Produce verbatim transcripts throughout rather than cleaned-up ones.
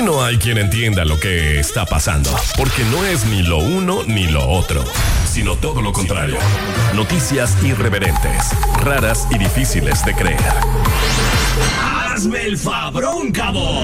Aquí no hay quien entienda lo que está pasando, porque no es ni lo uno ni lo otro, sino todo lo contrario. Noticias irreverentes, raras y difíciles de creer. ¡Hazme el fabrón, cabrón!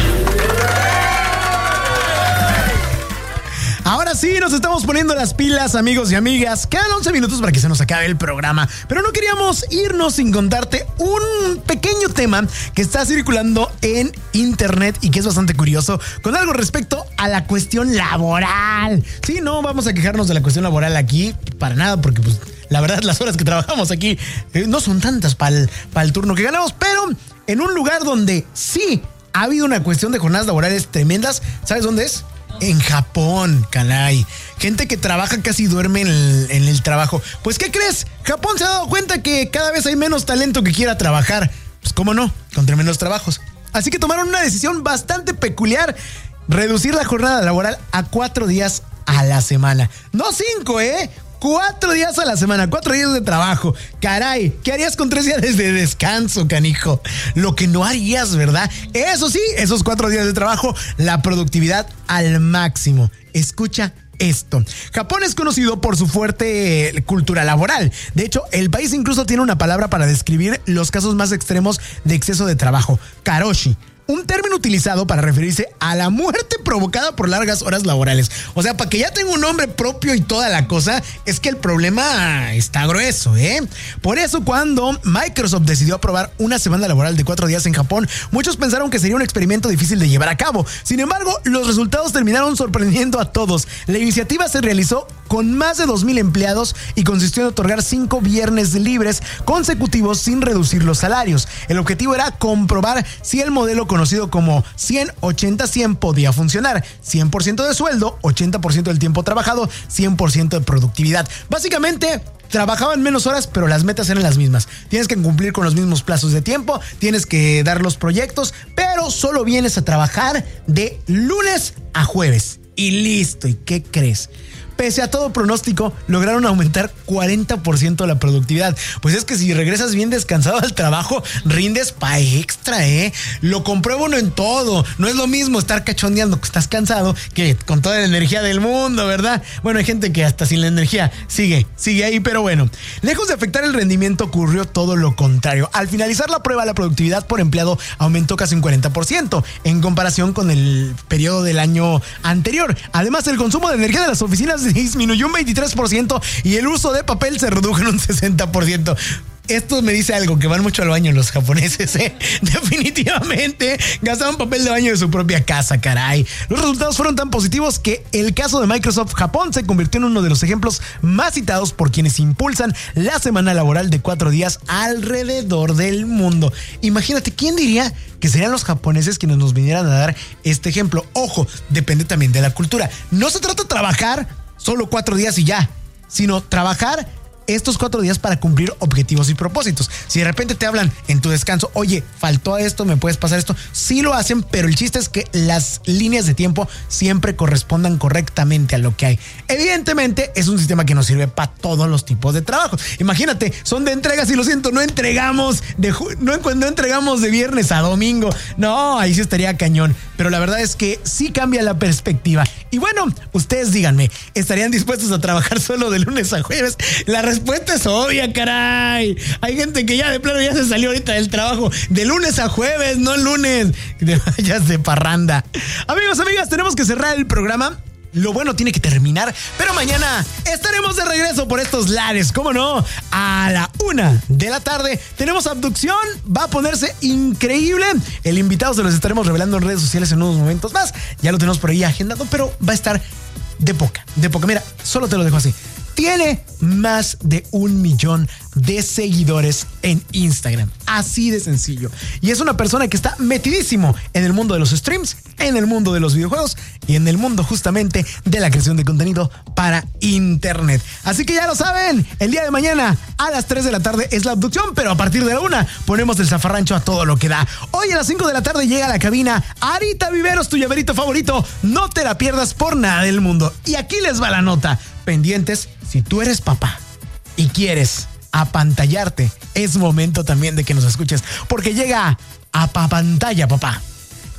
Ahora sí, nos estamos poniendo las pilas, amigos y amigas. Quedan once minutos para que se nos acabe el programa, pero no queríamos irnos sin contarte un pequeño tema que está circulando en internet y que es bastante curioso, con algo respecto a la cuestión laboral. Sí, no vamos a quejarnos de la cuestión laboral aquí, para nada, porque pues la verdad las horas que trabajamos aquí eh, no son tantas para el, para el turno que ganamos, pero en un lugar donde sí ha habido una cuestión de jornadas laborales tremendas. ¿Sabes dónde es? En Japón, caray. Gente que trabaja casi duerme en el, en el trabajo. Pues, ¿qué crees? Japón se ha dado cuenta que cada vez hay menos talento que quiera trabajar. Pues, ¿cómo no? Con tremendos trabajos. Así que tomaron una decisión bastante peculiar: reducir la jornada laboral a cuatro días a la semana. No cinco, ¿eh? Cuatro días a la semana, cuatro días de trabajo. Caray, ¿qué harías con tres días de descanso, canijo? Lo que no harías, ¿verdad? Eso sí, esos cuatro días de trabajo, la productividad al máximo. Escucha esto. Japón es conocido por su fuerte cultura laboral. De hecho, el país incluso tiene una palabra para describir los casos más extremos de exceso de trabajo: karoshi. Un término utilizado para referirse a la muerte provocada por largas horas laborales. O sea, para que ya tenga un nombre propio y toda la cosa, es que el problema está grueso, ¿eh? Por eso, cuando Microsoft decidió aprobar una semana laboral de cuatro días en Japón, muchos pensaron que sería un experimento difícil de llevar a cabo. Sin embargo, los resultados terminaron sorprendiendo a todos. La iniciativa se realizó con más de dos mil empleados y consistió en otorgar cinco viernes libres consecutivos sin reducir los salarios. El objetivo era comprobar si el modelo conocido como cien ochenta cien podía funcionar. cien por ciento de sueldo, ochenta por ciento del tiempo trabajado, cien por ciento de productividad. Básicamente, trabajaban menos horas, pero las metas eran las mismas. Tienes que cumplir con los mismos plazos de tiempo, tienes que dar los proyectos, pero solo vienes a trabajar de lunes a jueves. Y listo. ¿Y qué crees? Pese a todo pronóstico, lograron aumentar cuarenta por ciento la productividad. Pues es que si regresas bien descansado al trabajo, rindes pa' extra, ¿eh? Lo compruebo uno en todo. No es lo mismo estar cachondeando que estás cansado que con toda la energía del mundo, ¿verdad? Bueno, hay gente que hasta sin la energía sigue, sigue ahí, pero bueno. Lejos de afectar el rendimiento, ocurrió todo lo contrario. Al finalizar la prueba, la productividad por empleado aumentó casi un cuarenta por ciento en comparación con el periodo del año anterior. Además, el consumo de energía de las oficinas disminuyó un veintitrés por ciento y el uso de papel se redujo en un sesenta por ciento. Esto me dice algo, que van mucho al baño los japoneses, ¿eh? Definitivamente gastaban papel de baño de su propia casa, caray. Los resultados fueron tan positivos que el caso de Microsoft Japón se convirtió en uno de los ejemplos más citados por quienes impulsan la semana laboral de cuatro días alrededor del mundo. Imagínate, ¿quién diría que serían los japoneses quienes nos vinieran a dar este ejemplo? Ojo, depende también de la cultura. No se trata de trabajar solo cuatro días y ya, sino trabajar estos cuatro días para cumplir objetivos y propósitos. Si de repente te hablan en tu descanso, oye, faltó esto, me puedes pasar esto, sí lo hacen, pero el chiste es que las líneas de tiempo siempre correspondan correctamente a lo que hay. Evidentemente es un sistema que nos sirve para todos los tipos de trabajo. Imagínate, son de entregas y lo siento, no entregamos de no, no entregamos de viernes a domingo. No, ahí sí estaría cañón. Pero la verdad es que sí cambia la perspectiva. Y bueno, ustedes díganme, ¿estarían dispuestos a trabajar solo de lunes a jueves? La respuesta es obvia, caray. Hay gente que ya de plano ya se salió ahorita del trabajo de lunes a jueves, no lunes. Te vayas de parranda. Amigos, amigas, tenemos que cerrar el programa. Lo bueno tiene que terminar, pero mañana estaremos de regreso por estos lares, ¿cómo no? A la una de la tarde tenemos abducción, va a ponerse increíble. El invitado se los estaremos revelando en redes sociales en unos momentos más. Ya lo tenemos por ahí agendado, pero va a estar de poca, de poca. Mira, solo te lo dejo así. Tiene más de un millón de seguidores en Instagram. Así de sencillo. Y es una persona que está metidísimo en el mundo de los streams, en el mundo de los videojuegos y en el mundo justamente de la creación de contenido para internet. Así que ya lo saben, el día de mañana a las tres de la tarde es la abducción, pero a partir de la una ponemos el zafarrancho a todo lo que da. Hoy a las cinco de la tarde llega a la cabina Arita Viveros, tu llaverito favorito. No te la pierdas por nada del mundo. Y aquí les va la nota. Pendientes, si tú eres papá y quieres apantallarte, es momento también de que nos escuches, porque llega a Papantalla, papá.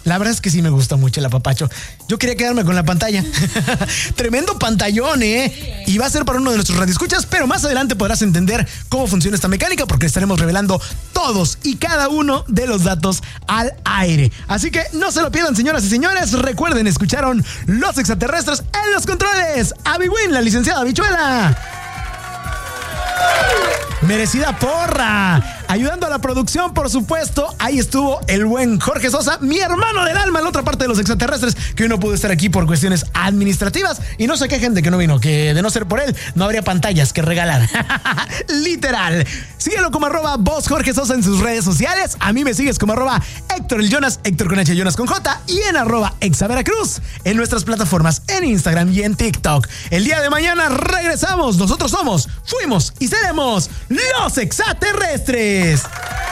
La verdad es que sí me gusta mucho el apapacho. Yo quería quedarme con la pantalla. Tremendo pantallón, ¿eh? Y va a ser para uno de nuestros radioescuchas, pero más adelante podrás entender cómo funciona esta mecánica porque estaremos revelando todos y cada uno de los datos al aire. Así que no se lo pierdan, señoras y señores. Recuerden, escucharon Los Extraterrestres en los controles. Abby Wynn, la licenciada Bichuela. Merecida porra. Ayudando a la producción, por supuesto, ahí estuvo el buen Jorge Sosa, mi hermano del alma, en la otra parte de Los Extraterrestres, que hoy no pudo estar aquí por cuestiones administrativas. Y no se quejen de que no vino, que de no ser por él, no habría pantallas que regalar. Literal. Síguelo como arroba Voz Jorge Sosa en sus redes sociales. A mí me sigues como arroba Héctor el Jonas, Héctor con H, Jonas con J, y en arroba Exaveracruz en nuestras plataformas en Instagram y en TikTok. El día de mañana regresamos. Nosotros somos, fuimos y seremos Los Extraterrestres.